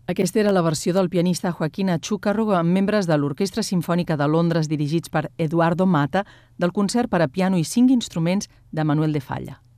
Aquesta era la versió del pianista Joaquín Achúcarro amb membres de l'Orquestra Simfònica de Londres dirigits per Eduardo Mata del concert per a piano i 5 instruments de Manuel de Falla.